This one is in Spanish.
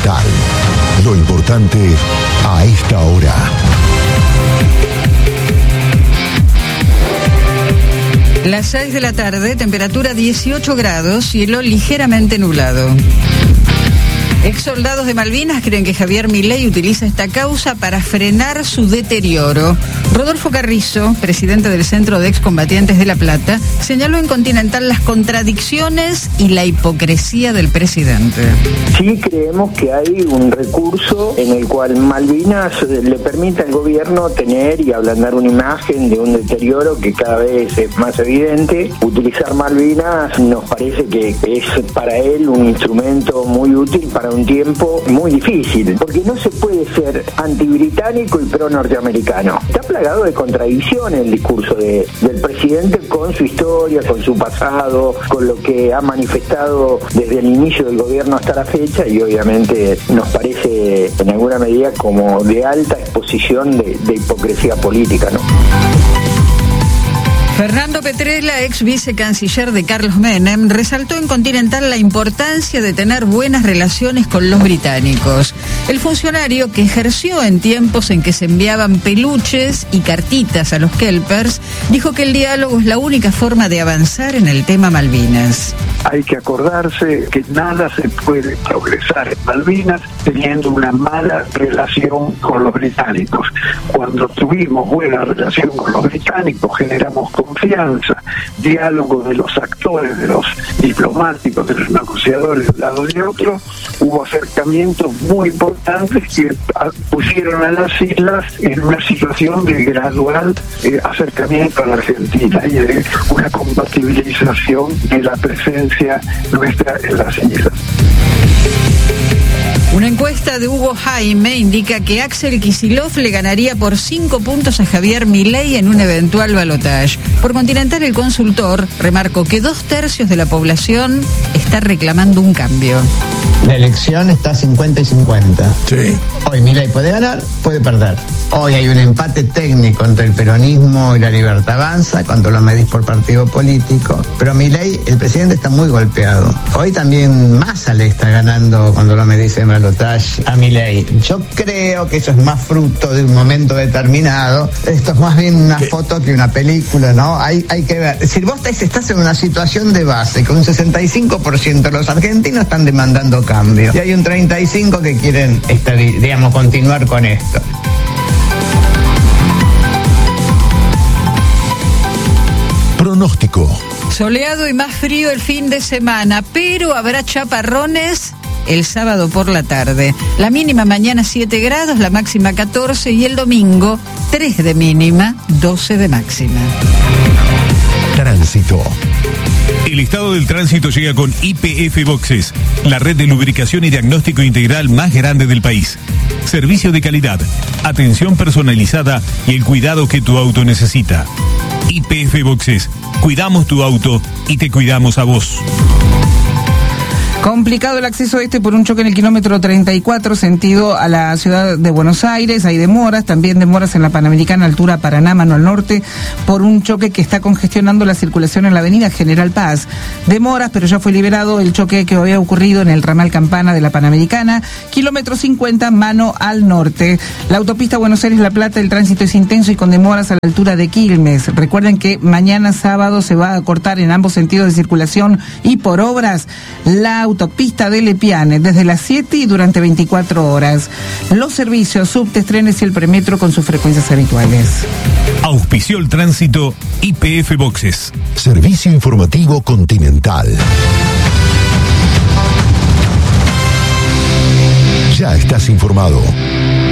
Continental. Lo importante a esta hora. Las 6 de la tarde, temperatura 18 grados, cielo ligeramente nublado. Exsoldados de Malvinas creen que Javier Milei utiliza esta causa para frenar su deterioro. Rodolfo Carrizo, presidente del Centro de Excombatientes de La Plata, señaló en Continental las contradicciones y la hipocresía del presidente. Sí creemos que hay un recurso en el cual Malvinas le permite al gobierno tener y ablandar una imagen de un deterioro que cada vez es más evidente. Utilizar Malvinas nos parece que es para él un instrumento muy útil para un tiempo muy difícil, porque no se puede ser antibritánico y pro-norteamericano. Está plagado de contradicciones el discurso del presidente con su historia, con su pasado, con lo que ha manifestado desde el inicio del gobierno hasta la fecha, y obviamente nos parece en alguna medida como de alta exposición de hipocresía política, ¿no? Fernando Petrella, ex vicecanciller de Carlos Menem, resaltó en Continental la importancia de tener buenas relaciones con los británicos. El funcionario, que ejerció en tiempos en que se enviaban peluches y cartitas a los kelpers, dijo que el diálogo es la única forma de avanzar en el tema Malvinas. Hay que acordarse que nada se puede progresar en Malvinas teniendo una mala relación con los británicos. Cuando tuvimos buena relación con los británicos, generamos confianza, diálogo de los actores, de los diplomáticos, de los negociadores de un lado y de otro. Hubo acercamientos muy importantes que pusieron a las islas en una situación de gradual acercamiento a la Argentina y de una compatibilización de la presencia nuestra en las islas. Una encuesta de Hugo Jaime indica que Axel Kicillof le ganaría por 5 puntos a Javier Milei en un eventual balotaje. Por Continental, el consultor remarcó que 2/3 de la población está reclamando un cambio. La elección está 50 y 50. Sí. Hoy Milei puede ganar, puede perder. Hoy hay un empate técnico entre el peronismo y la Libertad Avanza, cuando lo medís por partido político. Pero Milei, el presidente, está muy golpeado. Hoy también Massa le está ganando cuando lo medís en balotaje a Milei. Yo creo que eso es más fruto de un momento determinado. Esto es más bien una foto que una película, ¿no? Hay que ver. Es decir, vos estás en una situación de base, con un 65% de los argentinos están demandando cambio. Y hay un 35% que quieren, continuar con esto. Pronóstico. Soleado y más frío el fin de semana, pero habrá chaparrones el sábado por la tarde. La mínima mañana 7 grados, la máxima 14 y el domingo 3 de mínima, 12 de máxima. Tránsito. El estado del tránsito llega con YPF Boxes, la red de lubricación y diagnóstico integral más grande del país. Servicio de calidad, atención personalizada y el cuidado que tu auto necesita. YPF Boxes, cuidamos tu auto y te cuidamos a vos. Complicado el acceso por un choque en el kilómetro 34, sentido a la ciudad de Buenos Aires. Hay demoras, también demoras en la Panamericana, altura Paraná, mano al norte, por un choque que está congestionando la circulación en la avenida General Paz. Demoras, pero ya fue liberado el choque que había ocurrido en el ramal Campana de la Panamericana, kilómetro 50, mano al norte. La autopista Buenos Aires-La Plata, el tránsito es intenso y con demoras a la altura de Quilmes. Recuerden que mañana sábado se va a cortar en ambos sentidos de circulación y por obras la autopista de Lepiane desde las 7 y durante 24 horas. Los servicios, subtes, trenes y el premetro con sus frecuencias habituales. Auspició el tránsito YPF Boxes. Servicio informativo Continental. Ya estás informado.